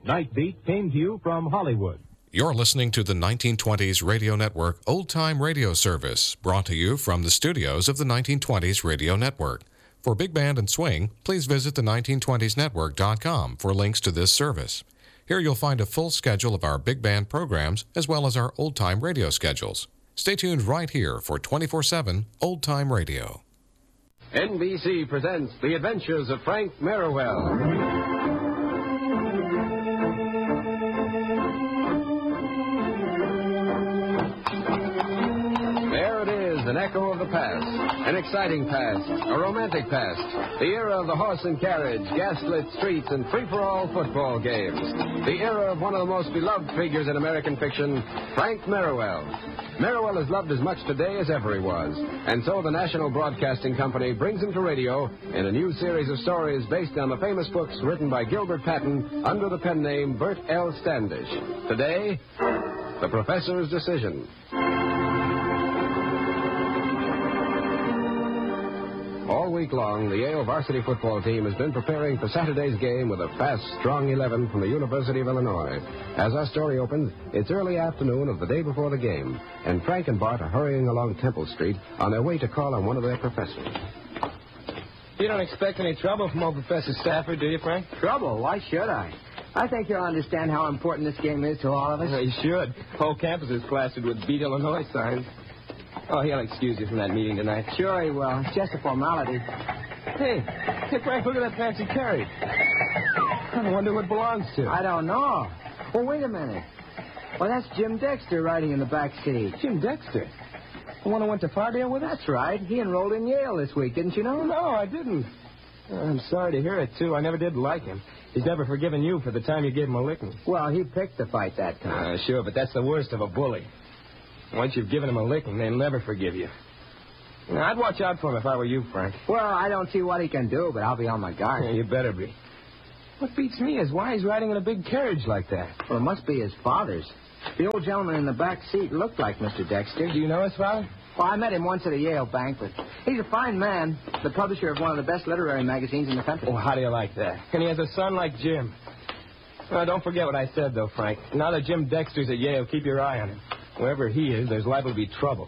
Night Beat came to you from Hollywood. You're listening to the 1920s Radio Network Old Time Radio Service, brought to you from the studios of the 1920s Radio Network. For Big Band and Swing, please visit the 1920snetwork.com for links to this service. Here you'll find a full schedule of our big band programs as well as our old-time radio schedules. Stay tuned right here for 24/7 Old-Time Radio. NBC presents The Adventures of Frank Merriwell. An echo of the past, an exciting past, a romantic past, the era of the horse and carriage, gaslit streets, and free-for-all football games, the era of one of the most beloved figures in American fiction, Frank Merriwell. Merriwell is loved as much today as ever he was, and so the National Broadcasting Company brings him to radio in a new series of stories based on the famous books written by Gilbert Patton under the pen name Bert L. Standish. Today, The Professor's Decision. All week long, the Yale varsity football team has been preparing for Saturday's game with a fast, strong 11 from the University of Illinois. As our story opens, it's early afternoon of the day before the game, and Frank and Bart are hurrying along Temple Street on their way to call on one of their professors. You don't expect any trouble from old Professor Stafford, do you, Frank? Trouble? Why should I? I think you'll understand how important this game is to all of us. You should. Whole campus is plastered with Beat Illinois signs. Oh, he'll excuse you from that meeting tonight. Sure he will. It's just a formality. Hey, Frank, look at that fancy carriage. I wonder what it belongs to. I don't know. Well, wait a minute. Well, that's Jim Dexter riding in the back seat. Jim Dexter? The one who went to Fardale with us? That's right. He enrolled in Yale this week, didn't you know? No, I didn't. I'm sorry to hear it, too. I never did like him. He's never forgiven you for the time you gave him a licking. Well, he picked the fight that time. Sure, but that's the worst of a bully. Once you've given him a licking, they'll never forgive you. I'd watch out for him if I were you, Frank. Well, I don't see what he can do, but I'll be on my guard. Yeah, you better be. What beats me is why he's riding in a big carriage like that. Well, it must be his father's. The old gentleman in the back seat looked like Mr. Dexter. Do you know his father? Well, I met him once at a Yale banquet. He's a fine man, the publisher of one of the best literary magazines in the country. Oh, how do you like that? And he has a son like Jim. Well, don't forget what I said, though, Frank. Now that Jim Dexter's at Yale, keep your eye on him. Wherever he is, there's liable to be trouble.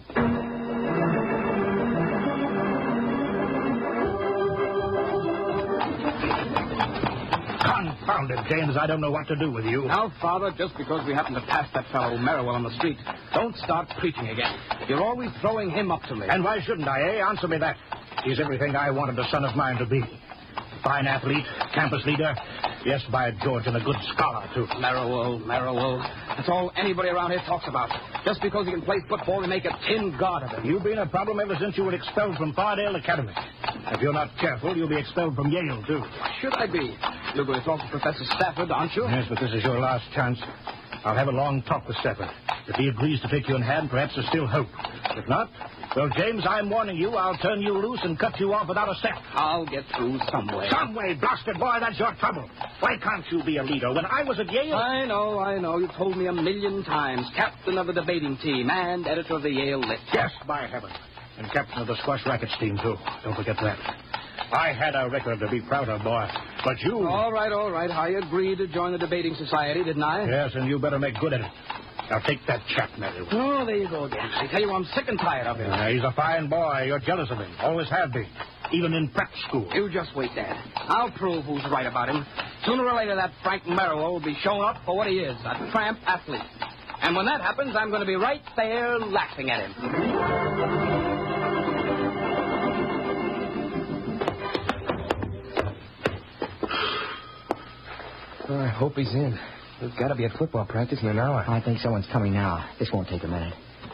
Confounded, James. I don't know what to do with you. Now, Father, just because we happen to pass that fellow Merriwell on the street, don't start preaching again. You're always throwing him up to me. And why shouldn't I, eh? Answer me that. He's everything I wanted a son of mine to be. Fine athlete, campus leader. Yes, by George, and a good scholar, too. Merriwell. That's all anybody around here talks about. Just because he can play football, they make a tin god of him. You've been a problem ever since you were expelled from Fardale Academy. If you're not careful, you'll be expelled from Yale, too. Should I be? You're going to talk to Professor Stafford, aren't you? Yes, but this is your last chance. I'll have a long talk with Stafford. If he agrees to take you in hand, perhaps there's still hope. If not, well, James, I'm warning you, I'll turn you loose and cut you off without a step. I'll get through some way. Some way, blasted boy, that's your trouble. Why can't you be a leader? When I was at Yale... I know. You've told me 1,000,000 times. Captain of the debating team and editor of the Yale Lit. Yes, by heaven. And captain of the squash rackets team, too. Don't forget that. I had a record to be proud of, boy. But you... All right. I agreed to join the debating society, didn't I? Yes, and you better make good at it. Now, take that chap, Merriwell. Oh, there you go again. I tell you, I'm sick and tired of him. He's a fine boy. You're jealous of him. Always have been. Even in prep school. You just wait, Dad. I'll prove who's right about him. Sooner or later, that Frank Merriwell will be shown up for what he is, a tramp athlete. And when that happens, I'm going to be right there laughing at him. I hope he's in. He's got to be at football practice in an hour. I think someone's coming now. This won't take a minute.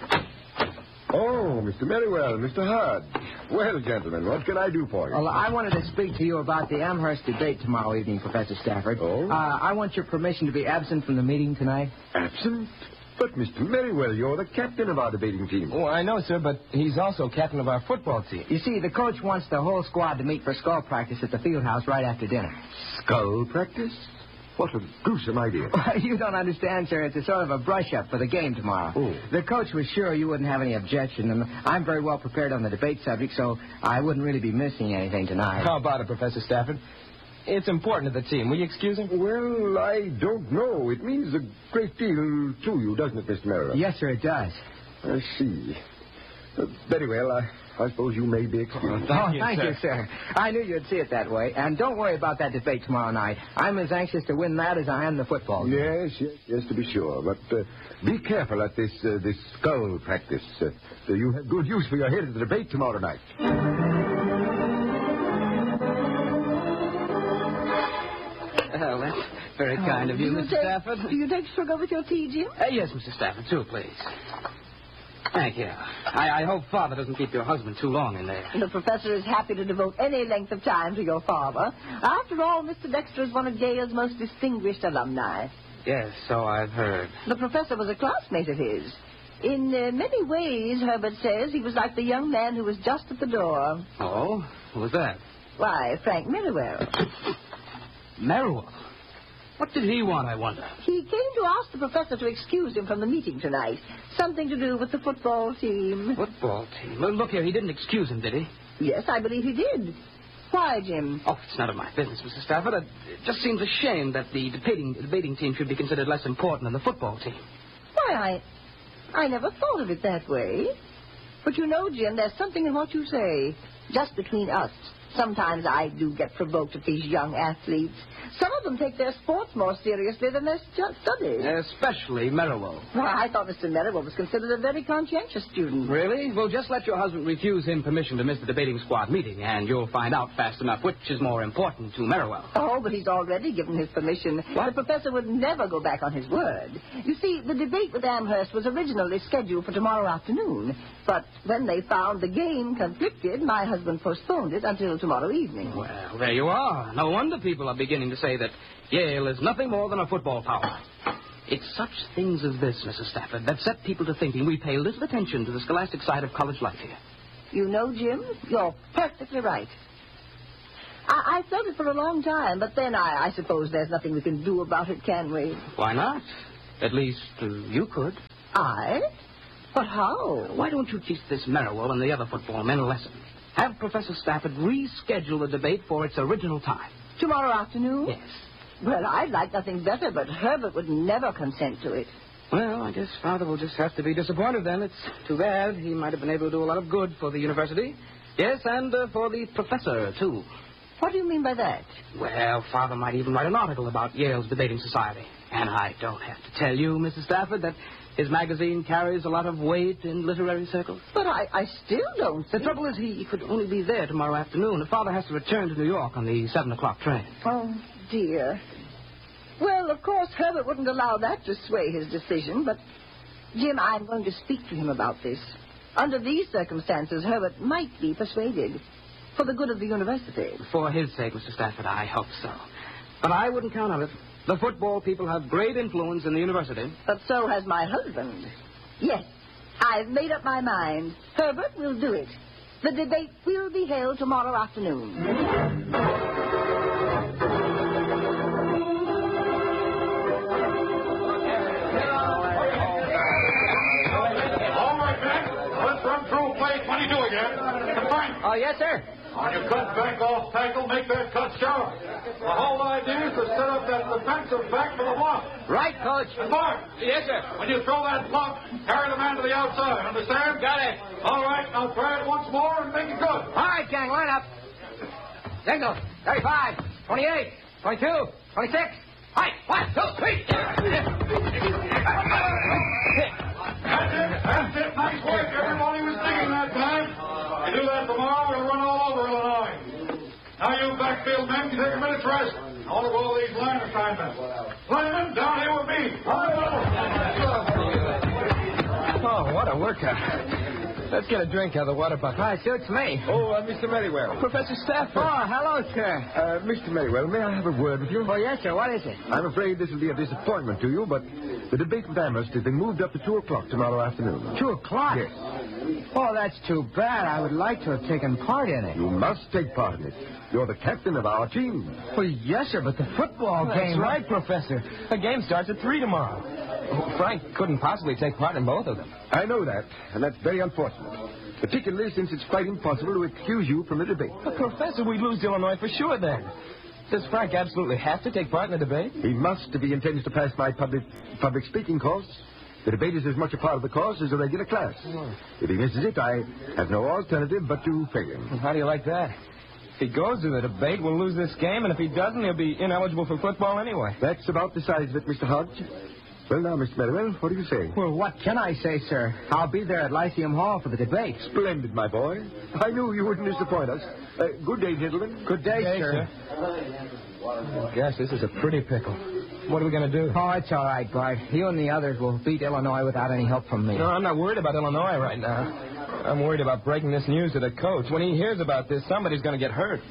Oh, Mr. Merriwell, Mr. Hard. Well, gentlemen, what can I do for you? Well, I wanted to speak to you about the Amherst debate tomorrow evening, Professor Stafford. Oh? I want your permission to be absent from the meeting tonight. Absent? But, Mr. Merriwell, you're the captain of our debating team. Oh, I know, sir, but he's also captain of our football team. You see, the coach wants the whole squad to meet for skull practice at the field house right after dinner. Skull practice? What a gruesome idea. You don't understand, sir. It's a sort of a brush-up for the game tomorrow. Oh. The coach was sure you wouldn't have any objection, and I'm very well prepared on the debate subject, so I wouldn't really be missing anything tonight. How about it, Professor Stafford? It's important to the team. Will you excuse him? Well, I don't know. It means a great deal to you, doesn't it, Mr. Merrill? Yes, sir, it does. I see. Very well. I suppose you may be excused. Thank you, sir. I knew you'd see it that way. And don't worry about that debate tomorrow night. I'm as anxious to win that as I am the football game. Yes, to be sure. But be careful at this skull practice. You have good use for your head at the debate tomorrow night. Oh, that's very kind of you, Mr. Stafford. Do you take sugar with your tea, Jim? Yes, Mr. Stafford, too, please. Thank you. I hope Father doesn't keep your husband too long in there. The professor is happy to devote any length of time to your father. After all, Mr. Dexter is one of Yale's most distinguished alumni. Yes, so I've heard. The professor was a classmate of his. In many ways, Herbert says, he was like the young man who was just at the door. Oh? Who was that? Why, Frank Merriwell. Merriwell? What did he want, I wonder? He came to ask the professor to excuse him from the meeting tonight. Something to do with the football team. Football team? Well, look here, he didn't excuse him, did he? Yes, I believe he did. Why, Jim? Oh, it's none of my business, Mr. Stafford. It just seems a shame that the debating team should be considered less important than the football team. Why, I never thought of it that way. But you know, Jim, there's something in what you say. Just between us. Sometimes I do get provoked at these young athletes. Some of them take their sports more seriously than their studies. Especially Merriwell. Well, I thought Mr. Merriwell was considered a very conscientious student. Really? Well, just let your husband refuse him permission to miss the debating squad meeting, and you'll find out fast enough which is more important to Merriwell. Oh, but he's already given his permission. What? The professor would never go back on his word. You see, the debate with Amherst was originally scheduled for tomorrow afternoon. But when they found the game conflicted, my husband postponed it until tomorrow evening. Well, there you are. No wonder people are beginning to say that Yale is nothing more than a football power. It's such things as this, Mrs. Stafford, that set people to thinking we pay little attention to the scholastic side of college life here. You know, Jim, you're perfectly right. I felt it for a long time, but then I suppose there's nothing we can do about it, can we? Why not? At least you could. I? But how? Why don't you teach this Merriwell and the other football men a lesson? Have Professor Stafford reschedule the debate for its original time. Tomorrow afternoon? Yes. Well, I'd like nothing better, but Herbert would never consent to it. Well, I guess Father will just have to be disappointed then. It's too bad. He might have been able to do a lot of good for the university. Yes, and for the professor, too. What do you mean by that? Well, Father might even write an article about Yale's debating society. And I don't have to tell you, Mrs. Stafford, that his magazine carries a lot of weight in literary circles. But I still don't The see... trouble is he could only be there tomorrow afternoon. Father has to return to New York on the 7 o'clock train. Oh, dear. Well, of course, Herbert wouldn't allow that to sway his decision, but, Jim, I'm going to speak to him about this. Under these circumstances, Herbert might be persuaded. For the good of the university. For his sake, Mr. Stafford, I hope so. But I wouldn't count on it. The football people have great influence in the university. But so has my husband. Yes, I've made up my mind. Herbert will do it. The debate will be held tomorrow afternoon. All right, man. Let's run through play 22 again. Fine. Oh, yes, sir. On your cut back off tackle, make that cut sharp. The whole idea is to set up that defensive back for the block. Right, Coach. And Mark. Yes, sir. When you throw that block, carry the man to the outside. Understand? Got it. All right, now try it once more and make it good. All right, gang, line up. Signal. 35, 28, 22, 26. Right, 1, 2, 3. That's it. Nice work. Everybody was digging that time. You do that tomorrow, we'll run all over Illinois. Now you backfield men can take a minute's rest. All of all these line assignments. Linemen, down here with me. Oh, what a workout. Let's get a drink out of the water bucket. Suits me. Oh, Mr. Merriwell. Professor Stafford. Oh, hello, sir. Mr. Merriwell, may I have a word with you? Oh, yes, sir. What is it? I'm afraid this will be a disappointment to you, but the debate with Amherst has been moved up to 2 o'clock tomorrow afternoon. 2 o'clock? Yes. Oh, that's too bad. I would like to have taken part in it. You must take part in it. You're the captain of our team. Well, yes, sir, but the football That's game... right, Professor. The game starts at 3 tomorrow. Oh, Frank couldn't possibly take part in both of them. I know that, and that's very unfortunate. Particularly since it's quite impossible to excuse you from the debate. But, Professor, we'd lose Illinois for sure then. Does Frank absolutely have to take part in the debate? He must if he intends to pass my public speaking course. The debate is as much a part of the course as a regular class. If he misses it, I have no alternative but to fail him. How do you like that? If he goes to the debate, we'll lose this game, and if he doesn't, he'll be ineligible for football anyway. That's about the size of it, Mr. Hodge. Well, now, Mr. Merriwell, what do you say? Well, what can I say, sir? I'll be there at Lyceum Hall for the debate. Splendid, my boy. I knew you wouldn't disappoint us. Good day, gentlemen. Good day, sir. I guess this is a pretty pickle. What are we going to do? Oh, it's all right, Bart. You and the others will beat Illinois without any help from me. No, I'm not worried about Illinois right now. I'm worried about breaking this news to the coach. When he hears about this, somebody's going to get hurt.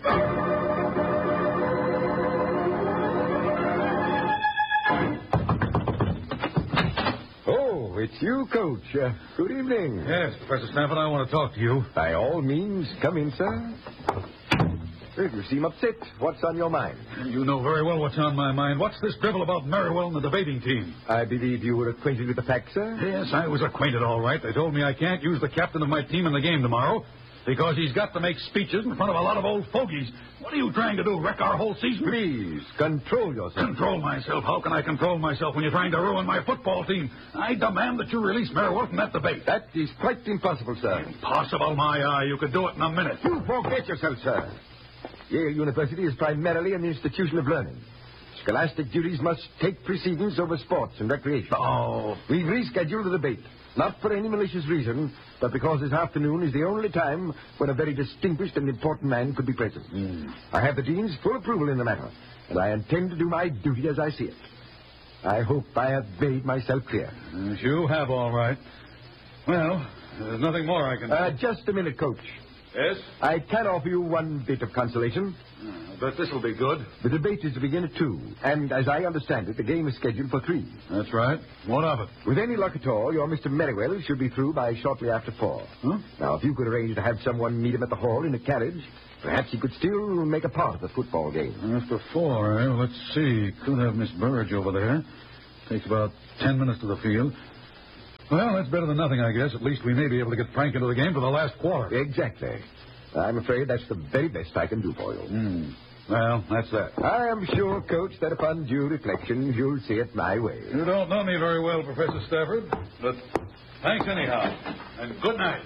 Oh, it's you, Coach. Good evening. Yes, Professor Stafford, I want to talk to you. By all means, come in, sir. You seem upset. What's on your mind? You know very well what's on my mind. What's this drivel about Merriwell and the debating team? I believe you were acquainted with the facts, sir? Yes, I was acquainted all right. They told me I can't use the captain of my team in the game tomorrow because he's got to make speeches in front of a lot of old fogies. What are you trying to do, wreck our whole season? Please, control yourself. Control myself? How can I control myself when you're trying to ruin my football team? I demand that you release Merriwell from that debate. That is quite impossible, sir. Impossible, my eye. You could do it in a minute. You forget yourself, sir. Yale University is primarily an institution of learning. Scholastic duties must take precedence over sports and recreation. Oh. We've rescheduled the debate, not for any malicious reason, but because this afternoon is the only time when a very distinguished and important man could be present. I have the dean's full approval in the matter, and I intend to do my duty as I see it. I hope I have made myself clear. Yes, you have, all right. Well, there's nothing more I can do. Just a minute, Coach. Yes? I can offer you one bit of consolation. I bet this will be good. The debate is to begin at 2, and as I understand it, the game is scheduled for 3. That's right. What of it? With any luck at all, your Mr. Merriwell should be through by shortly after 4. Huh? Now, if you could arrange to have someone meet him at the hall in a carriage, perhaps he could still make a part of the football game. After 4, eh? Well, let's see. Could have Miss Burge over there. Takes about 10 minutes to the field. Well, that's better than nothing, I guess. At least we may be able to get Frank into the game for the last quarter. Exactly. I'm afraid that's the very best I can do for you. Well, that's that. I am sure, Coach, that upon due reflection, you'll see it my way. You don't know me very well, Professor Stafford, but thanks anyhow. And good night.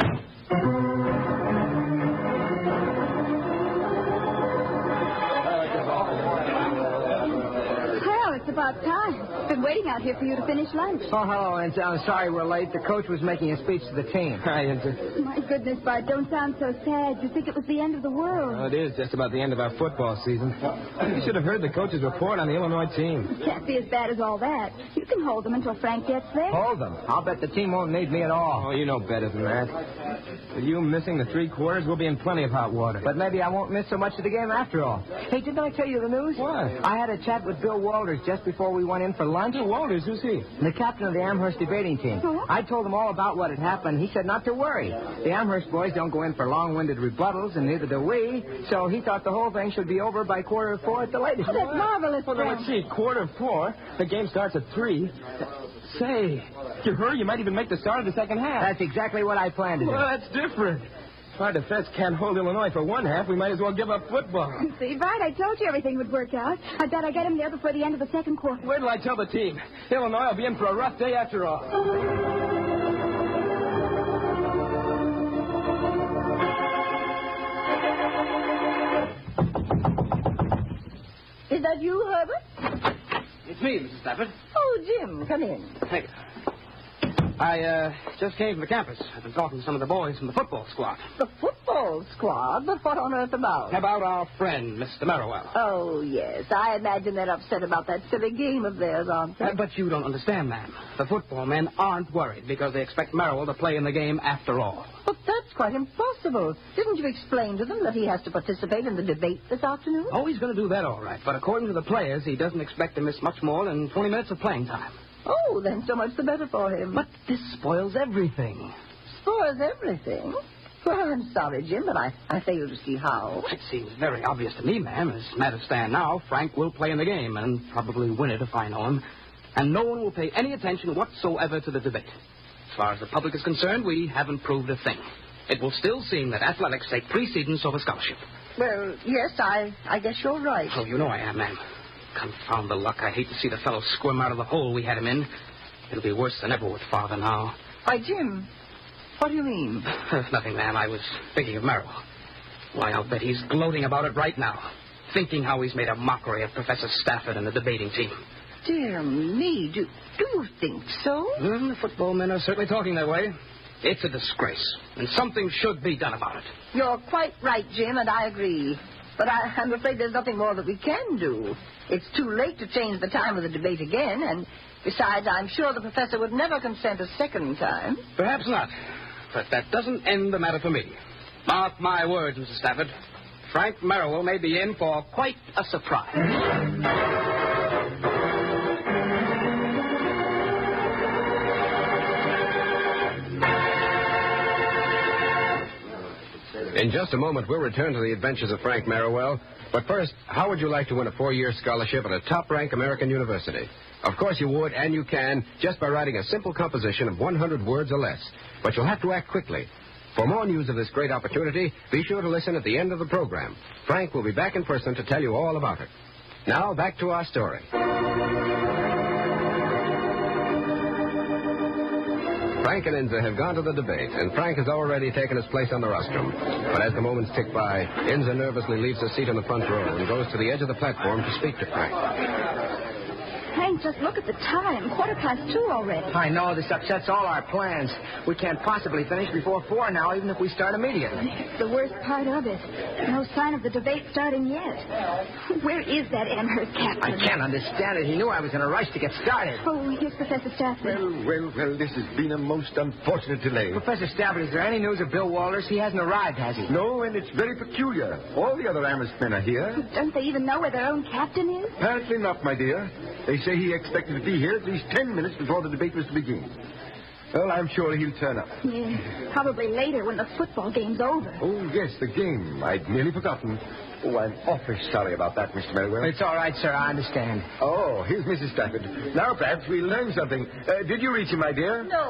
It's about time. Been waiting out here for you to finish lunch. Oh, hello, Aunt. I'm sorry we're late. The coach was making a speech to the team. Hi, Inter. My goodness, Bart, don't sound so sad. You think it was the end of the world. Well, it is just about the end of our football season. You should have heard the coach's report on the Illinois team. It can't be as bad as all that. You can hold them until Frank gets there. Hold them? I'll bet the team won't need me at all. Oh, you know better than that. With you missing the 3 quarters, we'll be in plenty of hot water. But maybe I won't miss so much of the game after all. Hey, didn't I tell you the news? What? I had a chat with Bill Walters just before we went in for lunch. Bill Walters, who's he? The captain of the Amherst debating team. Huh? I told him all about what had happened. He said not to worry. The Amherst boys don't go in for long-winded rebuttals, and neither do we. So he thought the whole thing should be over by 3:45 at the latest. Oh, that's marvelous, Well, then Frank. let's see. 3:45. The game starts at 3. Say, if you hurry, you might even make the start of the second half. That's exactly what I planned to do. Well, that's different. If our defense can't hold Illinois for one half, we might as well give up football. See, Bart, I told you everything would work out. I bet I get him there before the end of the second quarter. Wait till I tell the team. Illinois will be in for a rough day after all. Is that you, Herbert? It's me, Mrs. Stafford. Oh, Jim, come in. Thank you. I just came from the campus. I've been talking to some of the boys from the football squad. The football squad? But what on earth about? About our friend, Mr. Merriwell. Oh, yes. I imagine they're upset about that silly game of theirs, aren't they? But you don't understand, ma'am. The football men aren't worried because they expect Merriwell to play in the game after all. But that's quite impossible. Didn't you explain to them that he has to participate in the debate this afternoon? Oh, he's going to do that all right. But according to the players, he doesn't expect to miss much more than 20 minutes of playing time. Oh, then so much the better for him. But this spoils everything. Spoils everything? Well, I'm sorry, Jim, but I fail to see how. It seems very obvious to me, ma'am. As matters stand now, Frank will play in the game and probably win it if I know him. And no one will pay any attention whatsoever to the debate. As far as the public is concerned, we haven't proved a thing. It will still seem that athletics take precedence over scholarship. Well, yes, I guess you're right. Oh, you know I am, ma'am. Confound the luck. I hate to see the fellow squirm out of the hole we had him in. It'll be worse than ever with Father now. Why, Jim, what do you mean? Nothing, ma'am. I was thinking of Merrill. Why, I'll bet he's gloating about it right now. Thinking how he's made a mockery of Professor Stafford and the debating team. Dear me, do you think so? The football men are certainly talking that way. It's a disgrace, and something should be done about it. You're quite right, Jim, and I agree. But I'm afraid there's nothing more that we can do. It's too late to change the time of the debate again, and besides, I'm sure the professor would never consent a second time. Perhaps not, but that doesn't end the matter for me. Mark my words, Mrs. Stafford. Frank Merrill may be in for quite a surprise. In just a moment, we'll return to the adventures of Frank Merriwell. But first, how would you like to win a 4-year scholarship at a top-ranked American university? Of course you would, and you can, just by writing a simple composition of 100 words or less. But you'll have to act quickly. For more news of this great opportunity, be sure to listen at the end of the program. Frank will be back in person to tell you all about it. Now, back to our story. Frank and Inza have gone to the debate, and Frank has already taken his place on the rostrum. But as the moments tick by, Inza nervously leaves her seat on the front row and goes to the edge of the platform to speak to Frank. Frank, just look at the time. 2:15 already. I know. This upsets all our plans. We can't possibly finish before 4 now, even if we start immediately. It's the worst part of it. No sign of the debate starting yet. Where is that Amherst captain? I can't understand it. He knew I was in a rush to get started. Oh, here's Professor Stafford. Well, this has been a most unfortunate delay. Professor Stafford, is there any news of Bill Walters? He hasn't arrived, has he? No, and it's very peculiar. All the other Amherst men are here. Don't they even know where their own captain is? Apparently not, my dear. They say he expected to be here at least 10 minutes before the debate was to begin. Well, I'm sure he'll turn up. Yeah, probably later when the football game's over. Oh, yes, the game. I'd nearly forgotten. Oh, I'm awfully sorry about that, Mr. Merriwell. It's all right, sir. I understand. Oh, here's Mrs. Stafford. Now, perhaps we'll learn something. Did you reach him, my dear? No.